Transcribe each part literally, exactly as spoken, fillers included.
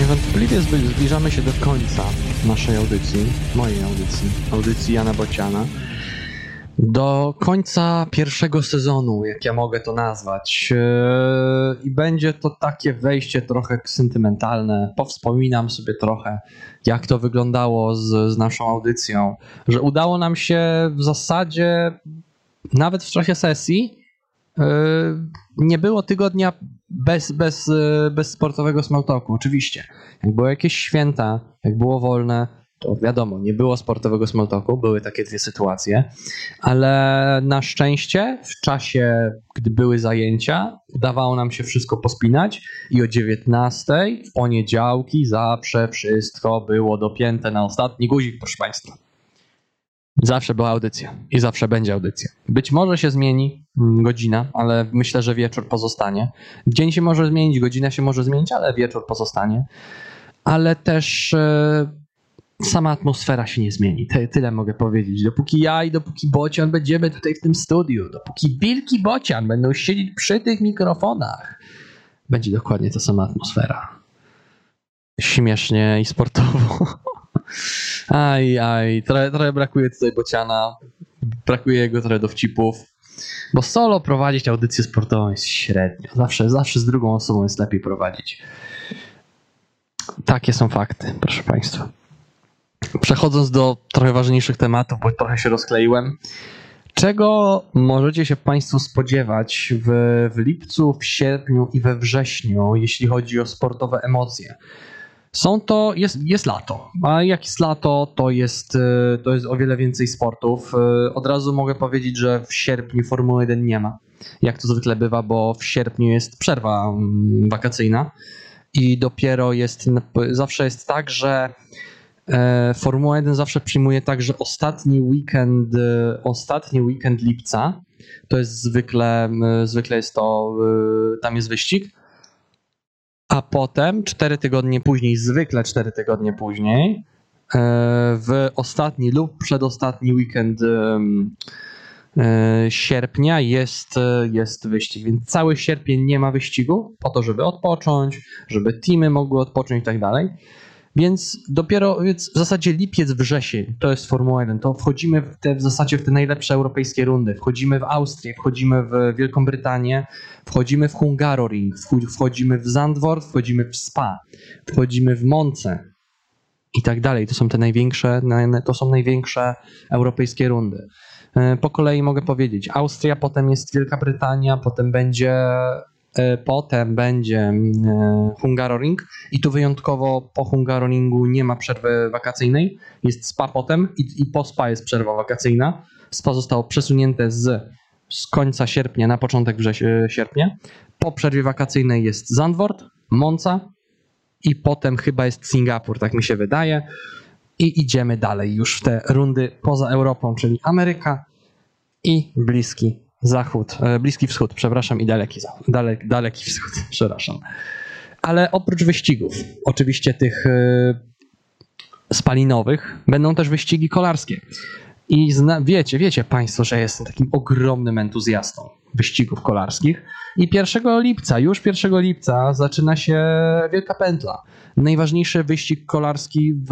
Niewątpliwie zbli- zbliżamy się do końca naszej audycji, mojej audycji, audycji Jana Bociana. Do końca pierwszego sezonu, jak ja mogę to nazwać. Yy, I będzie to takie wejście trochę sentymentalne. Powspominam sobie trochę, jak to wyglądało z, z naszą audycją. Że udało nam się w zasadzie, nawet w czasie sesji, yy, nie było tygodnia bez, bez, yy, bez sportowego small talku, oczywiście. Jak były jakieś święta, jak było wolne, to wiadomo, nie było sportowego small talku, były takie dwie sytuacje, ale na szczęście w czasie, gdy były zajęcia, udawało nam się wszystko pospinać i o dziewiętnastej w poniedziałki zawsze wszystko było dopięte na ostatni guzik, proszę Państwa. Zawsze była audycja i zawsze będzie audycja. Być może się zmieni godzina, ale myślę, że wieczór pozostanie. Dzień się może zmienić, godzina się może zmienić, ale wieczór pozostanie. Ale też e, sama atmosfera się nie zmieni. Ty, tyle mogę powiedzieć. Dopóki ja i dopóki Bocian będziemy tutaj w tym studiu, dopóki Bilk i Bocian będą siedzieć przy tych mikrofonach, będzie dokładnie ta sama atmosfera. Śmiesznie i sportowo. Aj, aj, trochę, trochę brakuje tutaj Bociana, brakuje jego trochę dowcipów, bo solo prowadzić audycję sportową jest średnio. Zawsze, zawsze z drugą osobą jest lepiej prowadzić. Takie są fakty, proszę Państwa. Przechodząc do trochę ważniejszych tematów, bo trochę się rozkleiłem. Czego możecie się Państwo spodziewać w, w lipcu, w sierpniu i we wrześniu, jeśli chodzi o sportowe emocje? Są to, jest, jest lato, a jak jest lato, to jest, to jest o wiele więcej sportów. Od razu mogę powiedzieć, że w sierpniu Formuły jeden nie ma, jak to zwykle bywa, bo w sierpniu jest przerwa wakacyjna i dopiero jest, zawsze jest tak, że Formuła jeden zawsze przyjmuje tak, że ostatni weekend, ostatni weekend lipca, to jest zwykle, zwykle jest to, tam jest wyścig, a potem cztery tygodnie później, zwykle cztery tygodnie później, w ostatni lub przedostatni weekend sierpnia jest, jest wyścig, więc cały sierpień nie ma wyścigu po to, żeby odpocząć, żeby teamy mogły odpocząć i tak dalej. Więc dopiero więc w zasadzie lipiec, wrzesień to jest Formuła jeden. To wchodzimy w te, w zasadzie w te najlepsze europejskie rundy. Wchodzimy w Austrię, wchodzimy w Wielką Brytanię, wchodzimy w Hungaroring, wchodzimy w Zandvoort, wchodzimy w Spa, wchodzimy w Monce i tak dalej. To są te największe, to są największe europejskie rundy. Po kolei mogę powiedzieć, Austria, potem jest Wielka Brytania, potem będzie Potem będzie Hungaroring i tu wyjątkowo po Hungaroringu nie ma przerwy wakacyjnej. Jest Spa potem i, i po Spa jest przerwa wakacyjna. Spa zostało przesunięte z, z końca sierpnia na początek września, sierpnia. Po przerwie wakacyjnej jest Zandvoort, Monza i potem chyba jest Singapur, tak mi się wydaje. I idziemy dalej już w te rundy poza Europą, czyli Ameryka i Bliski Zachód, Bliski Wschód, przepraszam, i Daleki Zachód, dalek, Daleki Wschód, przepraszam. Ale oprócz wyścigów, oczywiście tych spalinowych, będą też wyścigi kolarskie. I zna, wiecie, wiecie Państwo, że jestem takim ogromnym entuzjastą wyścigów kolarskich. I pierwszego lipca, już pierwszego lipca zaczyna się Wielka Pętla. Najważniejszy wyścig kolarski w,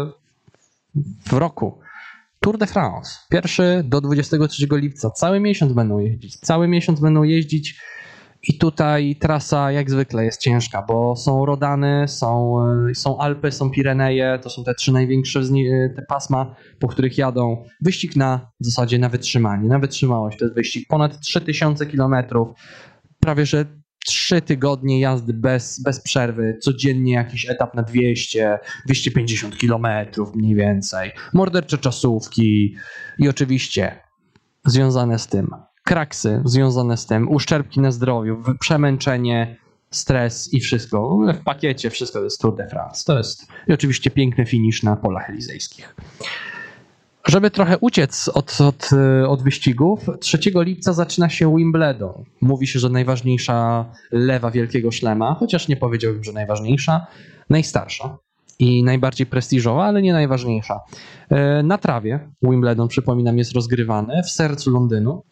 w roku. Tour de France. Pierwszy do dwudziestego trzeciego lipca. Cały miesiąc będą jeździć. Cały miesiąc będą jeździć i tutaj trasa jak zwykle jest ciężka, bo są Rodany, są, są Alpy, są Pireneje. To są te trzy największe z nie, te pasma, po których jadą. Wyścig na w zasadzie na wytrzymanie, na wytrzymałość. To jest wyścig ponad trzy tysiące kilometrów. Prawie że trzy tygodnie jazdy bez, bez przerwy, codziennie jakiś etap na dwieście dwieście pięćdziesiąt kilometrów mniej więcej, mordercze czasówki i oczywiście związane z tym kraksy, związane z tym uszczerbki na zdrowiu, przemęczenie, stres i wszystko. W pakiecie wszystko to jest Tour de France. To jest i oczywiście piękny finisz na polach elizejskich. Żeby trochę uciec od, od, od wyścigów, trzeciego lipca zaczyna się Wimbledon. Mówi się, że najważniejsza lewa wielkiego szlema, chociaż nie powiedziałbym, że najważniejsza, najstarsza i najbardziej prestiżowa, ale nie najważniejsza. Na trawie Wimbledon, przypominam, jest rozgrywany w sercu Londynu.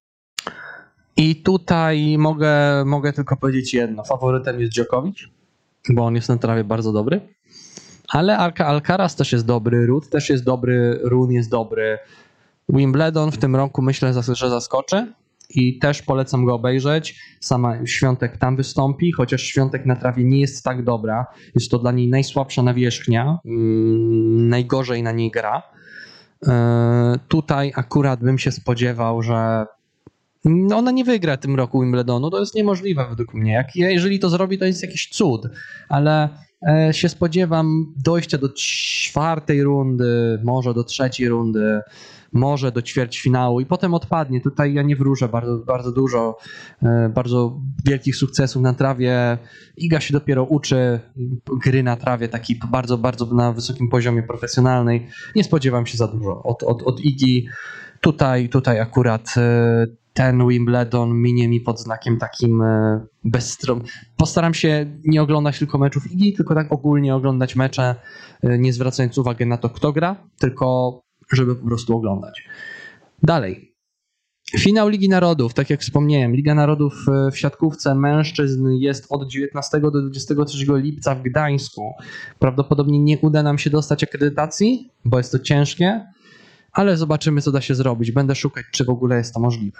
I tutaj mogę, mogę tylko powiedzieć jedno. Faworytem jest Djokovic. bo on jest na trawie bardzo dobry. Ale Alca- Alcaraz też jest dobry, Ruud też jest dobry, Rune jest dobry. Wimbledon w tym roku myślę, że zaskoczy i też polecam go obejrzeć. Sama Świątek tam wystąpi, chociaż Świątek na trawie nie jest tak dobra. Jest to dla niej najsłabsza nawierzchnia, mm, najgorzej na niej gra. Yy, tutaj akurat bym się spodziewał, że no ona nie wygra tym roku Wimbledonu, to jest niemożliwe według mnie. Jak, jeżeli to zrobi, to jest jakiś cud, ale e, się spodziewam dojścia do czwartej rundy, może do trzeciej rundy, może do ćwierćfinału i potem odpadnie. Tutaj ja nie wróżę bardzo, bardzo dużo, e, bardzo wielkich sukcesów na trawie. Iga się dopiero uczy gry na trawie, takiej bardzo, bardzo na wysokim poziomie profesjonalnej. Nie spodziewam się za dużo od, od, od Igi. Tutaj, tutaj akurat e, ten Wimbledon minie mi pod znakiem takim bezstron. Postaram się nie oglądać tylko meczów Igi, tylko tak ogólnie oglądać mecze, nie zwracając uwagi na to, kto gra, tylko żeby po prostu oglądać. Dalej. Finał Ligi Narodów, tak jak wspomniałem, Liga Narodów w siatkówce mężczyzn jest od dziewiętnastego do dwudziestego trzeciego lipca w Gdańsku. Prawdopodobnie nie uda nam się dostać akredytacji, bo jest to ciężkie, ale zobaczymy, co da się zrobić. Będę szukać, czy w ogóle jest to możliwe.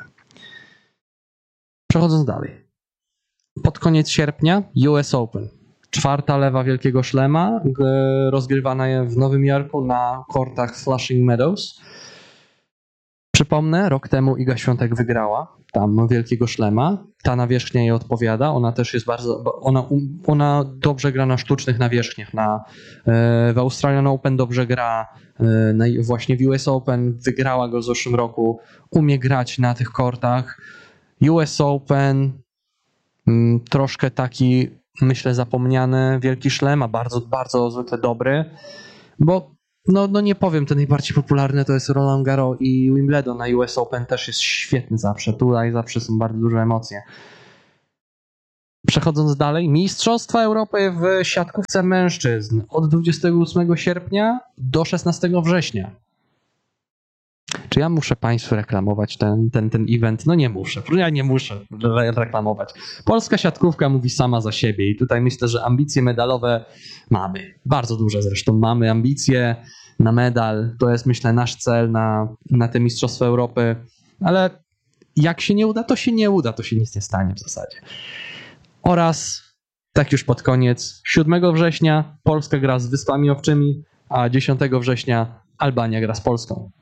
Przechodząc dalej. Pod koniec sierpnia U S Open. Czwarta lewa Wielkiego Szlema, rozgrywana w Nowym Jorku na kortach Flushing Meadows. Przypomnę, rok temu Iga Świątek wygrała tam Wielkiego Szlema. Ta nawierzchnia jej odpowiada. Ona też jest bardzo... Ona, ona dobrze gra na sztucznych nawierzchniach. Na, w Australian Open dobrze gra. Na, właśnie w U S Open wygrała go w zeszłym roku. Umie grać na tych kortach. U S Open troszkę taki, myślę, zapomniany Wielki Szlem, a bardzo, bardzo zwykle dobry, bo no, no nie powiem, te najbardziej popularne to jest Roland Garros i Wimbledon, na U S Open też jest świetny zawsze, tutaj zawsze są bardzo duże emocje. Przechodząc dalej, Mistrzostwa Europy w siatkówce mężczyzn od dwudziestego ósmego sierpnia do szesnastego września. Czy ja muszę Państwu reklamować ten, ten, ten event? No nie muszę. Ja nie muszę reklamować. Polska siatkówka mówi sama za siebie i tutaj myślę, że ambicje medalowe mamy. Bardzo duże zresztą mamy ambicje na medal. To jest, myślę, nasz cel na, na te Mistrzostwa Europy. Ale jak się nie uda, to się nie uda. To się nic nie stanie w zasadzie. Oraz, tak już pod koniec, siódmego września Polska gra z Wyspami Owczymi, a dziesiątego września Albania gra z Polską.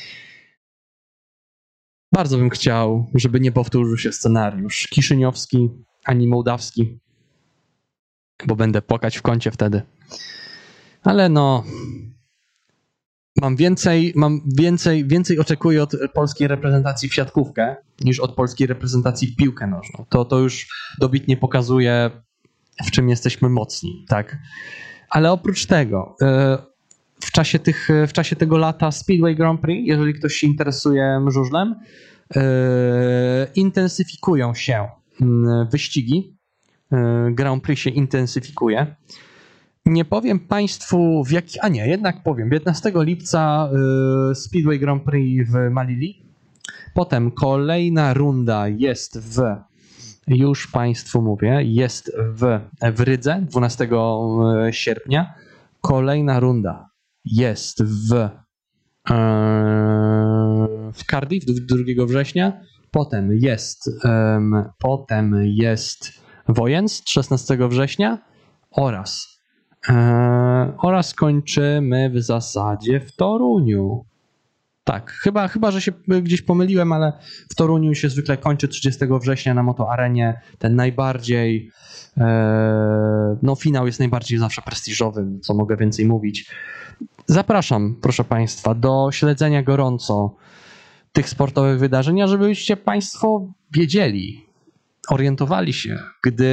Bardzo bym chciał, żeby nie powtórzył się scenariusz kiszyniowski ani mołdawski, bo będę płakać w kącie wtedy. Ale no, mam więcej, mam więcej, więcej oczekuję od polskiej reprezentacji w siatkówkę niż od polskiej reprezentacji w piłkę nożną. To, to już dobitnie pokazuje, w czym jesteśmy mocni, tak? Ale oprócz tego, w czasie, tych, w czasie tego lata Speedway Grand Prix, jeżeli ktoś się interesuje żużlem, yy, intensyfikują się wyścigi. Yy, Grand Prix się intensyfikuje. Nie powiem Państwu w jaki... A nie, jednak powiem. piętnastego lipca yy, Speedway Grand Prix w Malili. Potem kolejna runda jest w... Już Państwu mówię. Jest w, w Rydze dwunastego sierpnia. Kolejna runda jest w, w Cardiff drugiego września, potem jest, um, potem jest Wojens szesnastego września oraz, um, oraz kończymy w zasadzie w Toruniu. Tak, chyba, chyba, że się gdzieś pomyliłem, ale w Toruniu się zwykle kończy trzydziestego września na Motoarenie. Ten najbardziej, e, no finał jest najbardziej zawsze prestiżowy, co mogę więcej mówić. Zapraszam, proszę Państwa, do śledzenia gorąco tych sportowych wydarzeń, żebyście Państwo wiedzieli, orientowali się, gdy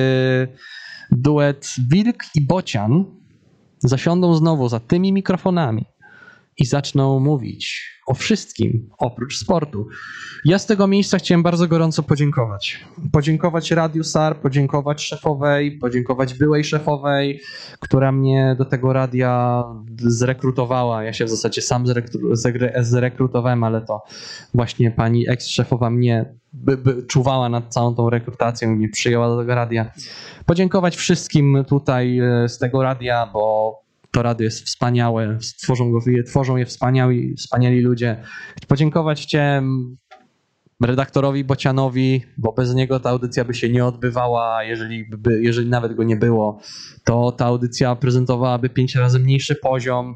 duet Wilk i Bocian zasiądą znowu za tymi mikrofonami i zaczną mówić o wszystkim oprócz sportu. Ja z tego miejsca chciałem bardzo gorąco podziękować. Podziękować Radiu S A R, podziękować szefowej, podziękować byłej szefowej, która mnie do tego radia zrekrutowała. Ja się w zasadzie sam zrekru- zrekrutowałem, ale to właśnie pani eks-szefowa mnie by, by czuwała nad całą tą rekrutacją i mnie przyjęła do tego radia. Podziękować wszystkim tutaj z tego radia, bo to radio jest wspaniałe, tworzą, go, tworzą je wspaniali, wspaniali ludzie. Podziękować chciałem redaktorowi Bocianowi, bo bez niego ta audycja by się nie odbywała, jeżeli, by, jeżeli nawet go nie było, to ta audycja prezentowałaby pięć razy mniejszy poziom.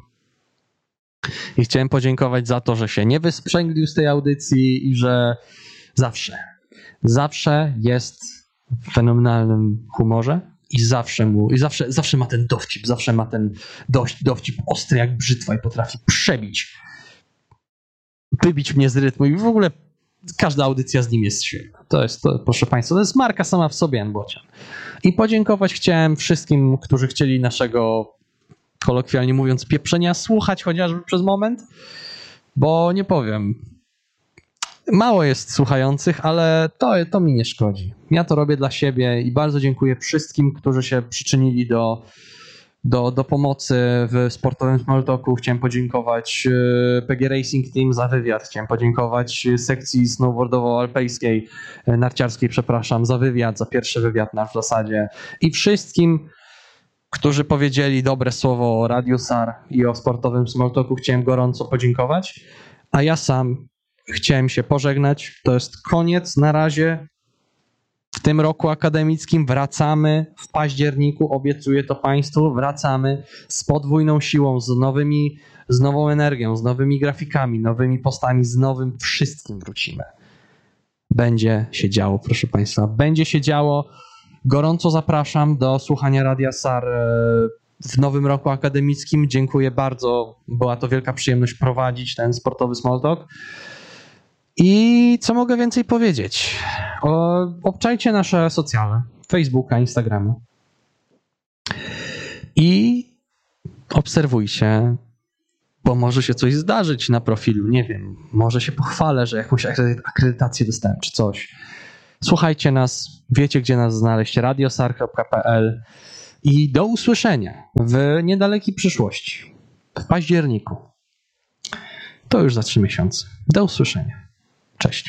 I chciałem podziękować za to, że się nie wysprzęglił z tej audycji i że zawsze, zawsze jest w fenomenalnym humorze. I zawsze mu, i zawsze, zawsze ma ten dowcip, zawsze ma ten dość, dowcip ostry jak brzytwa i potrafi przebić, wybić mnie z rytmu i w ogóle każda audycja z nim jest świetna. To jest, to, proszę Państwa, to jest marka sama w sobie, Jan Bocian. I podziękować chciałem wszystkim, którzy chcieli naszego, kolokwialnie mówiąc, pieprzenia słuchać chociażby przez moment, bo nie powiem, mało jest słuchających, ale to, to mi nie szkodzi. Ja to robię dla siebie i bardzo dziękuję wszystkim, którzy się przyczynili do, do, do pomocy w sportowym Smalltalku. Chciałem podziękować P G Racing Team za wywiad. Chciałem podziękować sekcji snowboardowo-alpejskiej, narciarskiej, przepraszam, za wywiad, za pierwszy wywiad na w zasadzie. I wszystkim, którzy powiedzieli dobre słowo o Radiu S A R i o sportowym Smalltalku, chciałem gorąco podziękować. A ja sam chciałem się pożegnać. To jest koniec na razie. W tym roku akademickim wracamy w październiku, obiecuję to Państwu, wracamy z podwójną siłą, z nowymi, z nową energią, z nowymi grafikami, nowymi postami, z nowym wszystkim wrócimy. Będzie się działo, proszę Państwa, będzie się działo. Gorąco zapraszam do słuchania Radia S A R w nowym roku akademickim. Dziękuję bardzo, była to wielka przyjemność prowadzić ten sportowy Smalltalk. I co mogę więcej powiedzieć? O, obczajcie nasze socjale, Facebooka, Instagrama i obserwujcie, bo może się coś zdarzyć na profilu, nie wiem, może się pochwalę, że jakąś akredytację dostałem czy coś. Słuchajcie nas, wiecie gdzie nas znaleźć, radio s a r kropka p l i do usłyszenia w niedalekiej przyszłości, w październiku. To już za trzy miesiące. Do usłyszenia. Cześć.